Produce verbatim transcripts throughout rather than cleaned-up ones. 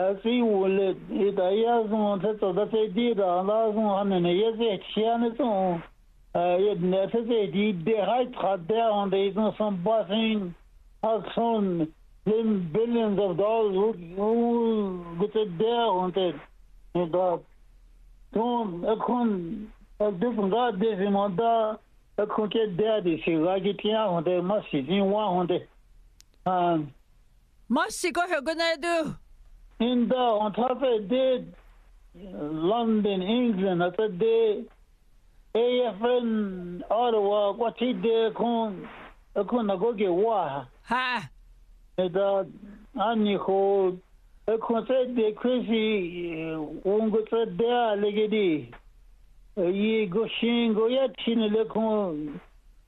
see will it it ayaz on to the say da lazum on ne yeze chiane son it necessary did the right had there on the is some bossing action billions of dollars who get it there on it da ton akon a different god this monda akon ke there this ragitia on the message in one on the um Must go here gonna do in the on top of the London, England, at the day A F N Ottawa, what he did con a con go get wa ha the Annie hold a concert de crazy won't go to there legady ye go shin go yet chin le con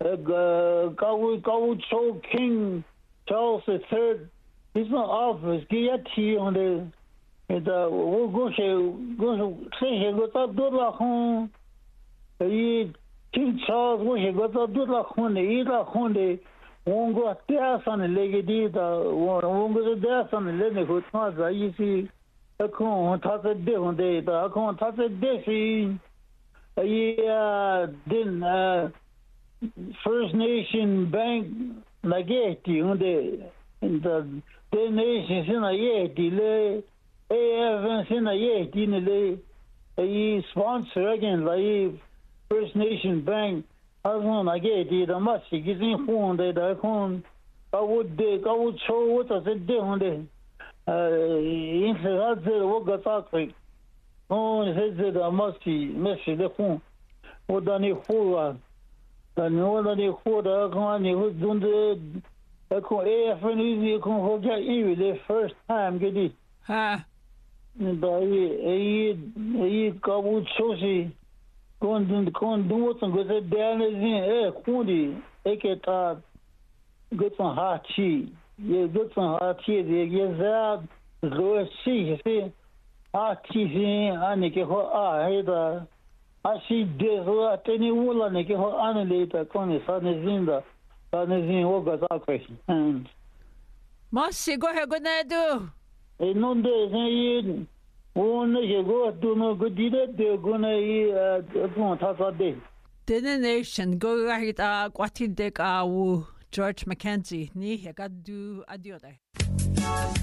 go go so King Charles the third. He's not office. Get tea on the the we'll go say go say he got to do la home. He King Charles we got to do la home. He la home. Won't go there on the leggy the won't go there on the leggy who's not that you see a con touch a day on day the con touch a day see yeah then uh First Nation Bank like it on the in the the nations in a year delay, A F N in a year delay, a sponsor again, like First Nation Bank, as one I get it, a much getting phone that I can, I would dig, I would show what I said on the in the other work factory. Oh, it says that I must see, message the phone. What done it for? And what done it for the company who's doing the A F N is forget you the first time get it. ha But he he go chosi going to con do what and go down in eh kundi eketa get some hot tea. You get some hot tea the gezad go see see hot tea and ke ho a heda a si dezo ateni wala ne ke ho aneleta con sa nezinda. Must go here gonna do E non de un go do no good did they're gonna eat a day. the nation go right uh what did George Mackenzie ni he got do adio